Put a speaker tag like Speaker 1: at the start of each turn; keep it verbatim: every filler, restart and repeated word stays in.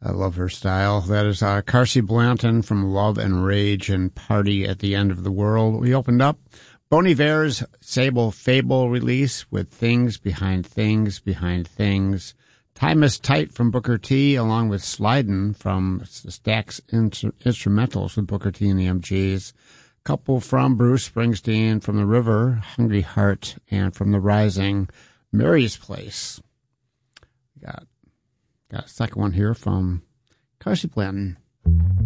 Speaker 1: I love her style. That is uh, Carsie Blanton from Love and Rage and Party at the End of the World. We opened up Bon Iver's Sable Fable release with Things Behind Things Behind Things. Time is Tight from Booker T, along with Slidin' from Stax Instrumentals with Booker T and the M Gs. Couple from Bruce Springsteen, From the River, Hungry Heart, and From the Rising, Mary's Place. We got, got a second one here from Carsie Blanton.